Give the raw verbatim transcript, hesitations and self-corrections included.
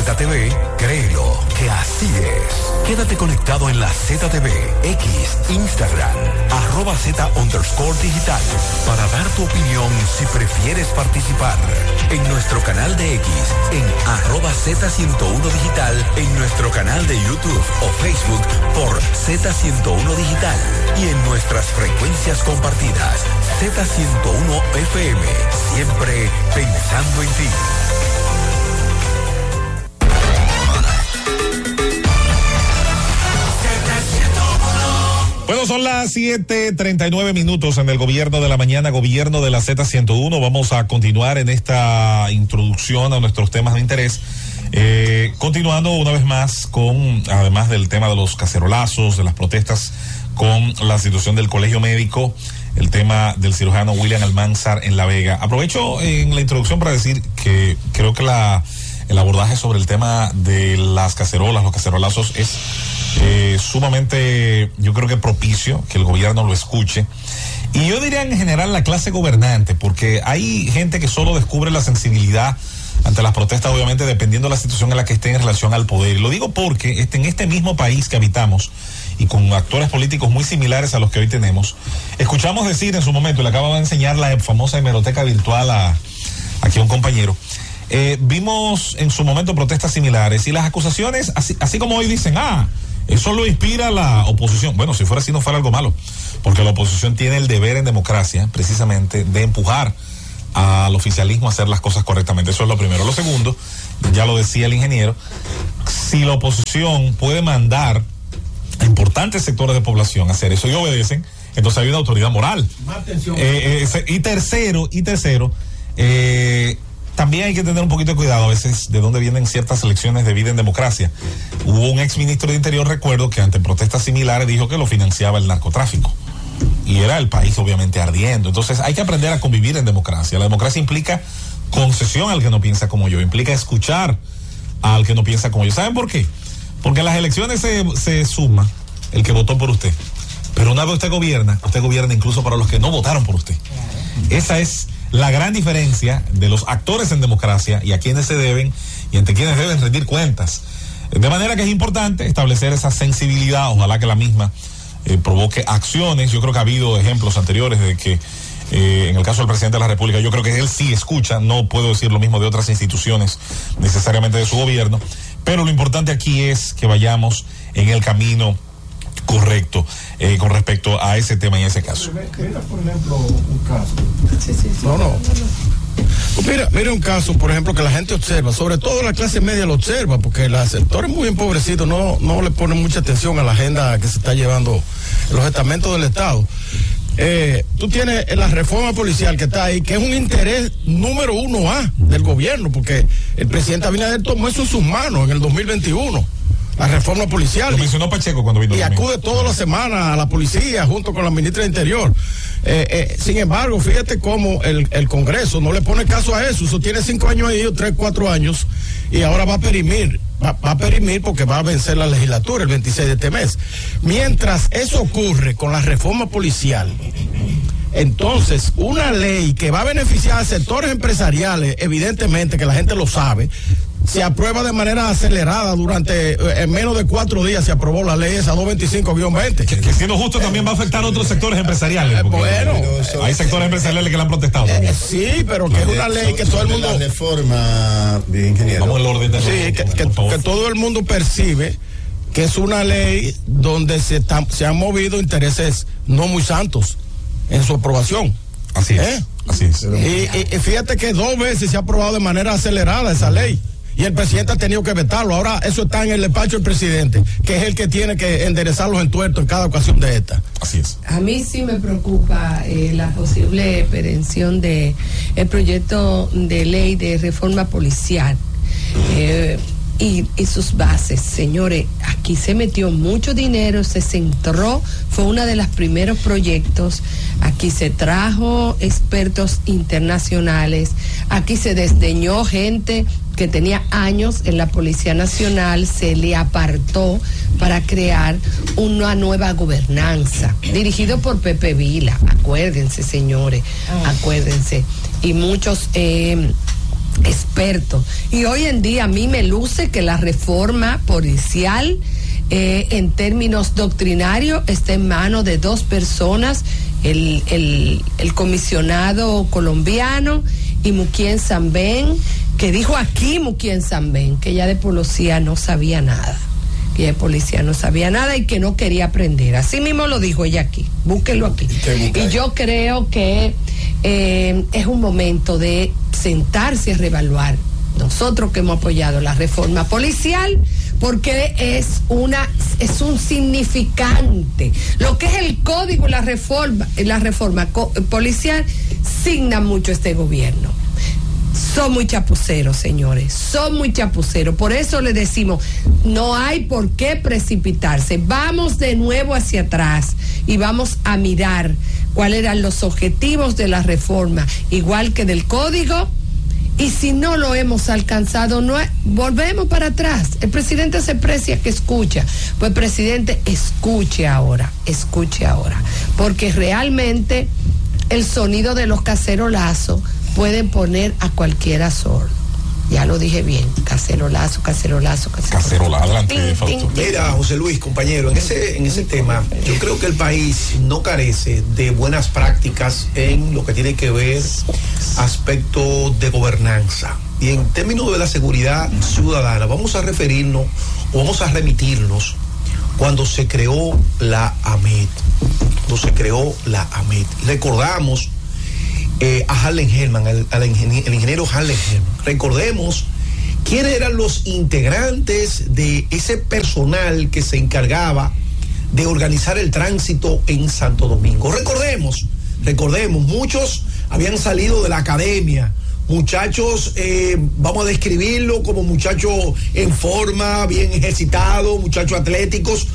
Z T V, créelo que así es. Quédate conectado en la Z T V, X, Instagram, arroba Z underscore digital, para dar tu opinión si prefieres participar. En nuestro canal de X, en arroba Z ciento uno digital, en nuestro canal de YouTube o Facebook por Z ciento uno digital y en nuestras frecuencias compartidas, Z ciento uno F M, siempre pensando en ti. Bueno, son las siete treinta y nueve minutos en el gobierno de la mañana, gobierno de la Z ciento uno. Vamos a continuar en esta introducción a nuestros temas de interés. Eh, continuando una vez más con, además del tema de los cacerolazos, de las protestas, con la situación del colegio médico, el tema del cirujano William Almanzar en La Vega. Aprovecho en la introducción para decir que creo que la, el abordaje sobre el tema de las cacerolas, los cacerolazos, es eh, sumamente, yo creo que propicio que el gobierno lo escuche. Y yo diría en general la clase gobernante, porque hay gente que solo descubre la sensibilidad ante las protestas, obviamente dependiendo de la situación en la que esté en relación al poder. Y lo digo porque este, en este mismo país que habitamos y con actores políticos muy similares a los que hoy tenemos, escuchamos decir en su momento, le acabo de enseñar la famosa hemeroteca virtual a, aquí a un compañero, eh, vimos en su momento protestas similares y las acusaciones, así, así como hoy dicen, ah, eso lo inspira la oposición. Bueno, si fuera así no fuera algo malo, porque la oposición tiene el deber en democracia precisamente de empujar al oficialismo a hacer las cosas correctamente. Eso es lo primero. Lo segundo, ya lo decía el ingeniero, si la oposición puede mandar a importantes sectores de población a hacer eso y obedecen, entonces hay una autoridad moral. Más atención. Eh, eh, y tercero, y tercero, eh, también hay que tener un poquito de cuidado a veces de dónde vienen ciertas elecciones de vida en democracia. Hubo un ex ministro de Interior, recuerdo, que ante protestas similares dijo que lo financiaba el narcotráfico. Y era el país obviamente ardiendo. Entonces hay que aprender a convivir en democracia. La democracia implica concesión al que no piensa como yo, implica escuchar al que no piensa como yo. ¿Saben por qué? Porque en las elecciones se, se suma el que votó por usted. Pero una vez usted gobierna, usted gobierna incluso para los que no votaron por usted. Esa es la gran diferencia de los actores en democracia y a quienes se deben y ante quienes deben rendir cuentas. De manera que es importante establecer esa sensibilidad, ojalá que la misma eh, provoque acciones. Yo creo que ha habido ejemplos anteriores de que eh, en el caso del presidente de la República, yo creo que él sí escucha, no puedo decir lo mismo de otras instituciones necesariamente de su gobierno, pero lo importante aquí es que vayamos en el camino correcto eh, con respecto a ese tema y ese caso. Mira, por ejemplo, un caso. Sí, sí, sí. No, no. Mira, mira un caso, por ejemplo, que la gente observa, sobre todo la clase media lo observa, porque los sectores muy empobrecidos no, no le ponen mucha atención a la agenda que se está llevando en los estamentos del Estado. Eh, tú tienes la reforma policial que está ahí, que es un interés número uno A del gobierno, porque el presidente Abinader tomó eso en sus manos en el dos mil veintiuno. La reforma policial. Lo mencionó Pacheco cuando vino. Y acude toda la semana a la policía junto con la ministra de Interior. Eh, eh, sin embargo, fíjate cómo el, el Congreso no le pone caso a eso. Eso tiene cinco años ahí, tres, cuatro años, y ahora va a perimir. Va, va a perimir porque va a vencer la legislatura el veintiséis de este mes. Mientras eso ocurre con la reforma policial, entonces una ley que va a beneficiar a sectores empresariales, evidentemente que la gente lo sabe, se aprueba de manera acelerada durante, eh, en menos de cuatro días se aprobó la ley esa doscientos veinticinco guión veinte. Que, que siendo justo también va a afectar a otros sectores empresariales. Bueno, hay sectores empresariales que le han protestado. Eh, sí, pero que es una ley que todo el mundo... La reforma, bien, ingeniero. Vamos al orden de Sí, que, que, que todo el mundo percibe que es una ley donde se, ta, se han movido intereses no muy santos en su aprobación. Así es. ¿Eh? Así es. Y, y, y fíjate que dos veces se ha aprobado de manera acelerada esa ley. Y el presidente ha tenido que vetarlo. Ahora eso está en el despacho del presidente, que es el que tiene que enderezar los entuertos en cada ocasión de esta. Así es. A mí sí me preocupa eh, la posible perención de el proyecto de ley de reforma policial. Eh, Y, y sus bases, señores, aquí se metió mucho dinero, se centró, fue uno de los primeros proyectos, aquí se trajo expertos internacionales, aquí se desdeñó gente que tenía años en la Policía Nacional, se le apartó para crear una nueva gobernanza, dirigido por Pepe Vila, acuérdense, señores, acuérdense, y muchos... Eh, expertos. Y hoy en día a mí me luce que la reforma policial, eh, en términos doctrinarios, está en manos de dos personas, el, el, el comisionado colombiano y Muquien Sambén, que dijo aquí Muquien Sambén que ella de policía no sabía nada, que ella de policía no sabía nada y que no quería aprender. Así mismo lo dijo ella aquí, búsquelo aquí. Y yo creo que eh, es un momento de sentarse a reevaluar, nosotros que hemos apoyado la reforma policial, porque es una es un significante. Lo que es el código y la reforma, la reforma co- policial signa mucho este gobierno. Son muy chapuceros, señores, son muy chapuceros. Por eso le decimos, no hay por qué precipitarse. Vamos de nuevo hacia atrás y vamos a mirar cuáles eran los objetivos de la reforma, igual que del código. Y si no lo hemos alcanzado, no es, volvemos para atrás. El presidente se precia que escucha. Pues, presidente, escuche ahora, escuche ahora. Porque realmente el sonido de los cacerolazos pueden poner a cualquiera sordo. Ya lo dije bien, cacerolazo, cacerolazo, cacerolazo. Cacerola, adelante, Fausto. Mira, José Luis, compañero, en ese, en ese tema, yo creo que el país no carece de buenas prácticas en lo que tiene que ver aspecto de gobernanza. Y en términos de la seguridad ciudadana, vamos a referirnos o vamos a remitirnos cuando se creó la AMET. Cuando se creó la AMET. Recordamos Eh, a Harlen Herman, el, el, ingeniero, el ingeniero Harlen Herman. Recordemos quiénes eran los integrantes de ese personal que se encargaba de organizar el tránsito en Santo Domingo. Recordemos, recordemos, muchos habían salido de la academia, muchachos, eh, vamos a describirlo como muchachos en forma, bien ejercitados, muchachos atléticos,